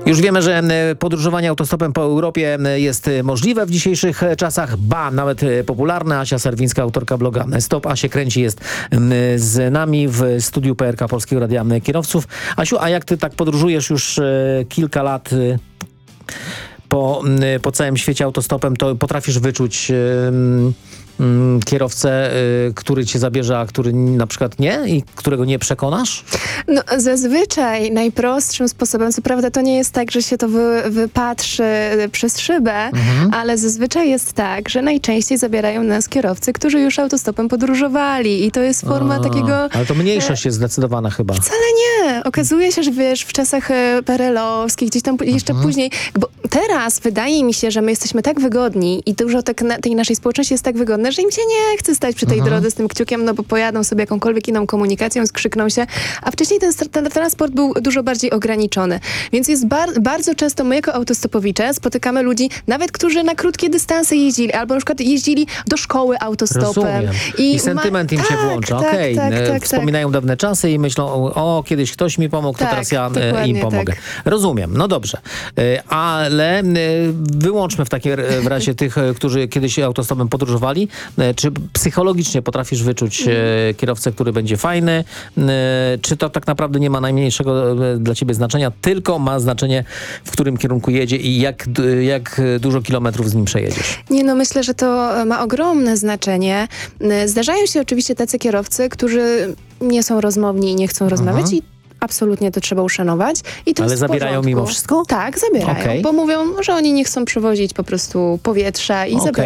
Już wiemy, że podróżowanie autostopem po Europie jest możliwe w dzisiejszych czasach, nawet popularne. Asia Serwińska, autorka bloga Stop A się kręci, jest z nami w studiu PRK Polskiego Radia Kierowców. Asiu, a jak ty tak podróżujesz już kilka lat po całym świecie autostopem, to potrafisz wyczuć kierowcę, który cię zabierze, a który na przykład nie i którego nie przekonasz? No, zazwyczaj najprostszym sposobem, co prawda to nie jest tak, że się to wypatrzy przez szybę, ale zazwyczaj jest tak, że najczęściej zabierają nas kierowcy, którzy już autostopem podróżowali i to jest forma takiego... Ale to mniejszość jest zdecydowana chyba. Wcale nie. Okazuje się, że wiesz, w czasach PRL-owskich, gdzieś tam jeszcze później, bo teraz wydaje mi się, że my jesteśmy tak wygodni i dużo tej naszej społeczności jest tak wygodne, że im się nie chce stać przy tej drodze z tym kciukiem, no bo pojadą sobie jakąkolwiek inną komunikacją, skrzykną się, a wcześniej ten transport był dużo bardziej ograniczony. Więc jest bardzo często my jako autostopowicze spotykamy ludzi, nawet którzy na krótkie dystanse jeździli, albo na przykład jeździli do szkoły autostopem. Rozumiem. I sentyment im się włącza. Okej. Wspominają dawne czasy i myślą, o, kiedyś ktoś mi pomógł, to teraz ja im pomogę. Rozumiem. No dobrze. Ale wyłączmy w takim razie tych, którzy kiedyś autostopem podróżowali. Czy psychologicznie potrafisz wyczuć kierowcę, który będzie fajny? Czy to tak naprawdę nie ma najmniejszego dla ciebie znaczenia, tylko ma znaczenie, w którym kierunku jedzie i jak dużo kilometrów z nim przejedziesz? Nie, no myślę, że to ma ogromne znaczenie. Zdarzają się oczywiście tacy kierowcy, którzy nie są rozmowni i nie chcą rozmawiać i absolutnie to trzeba uszanować. I to Ale jest zabierają mimo wszystko? Tak, zabierają, bo mówią, że oni nie chcą przewozić po prostu powietrza i zabierają.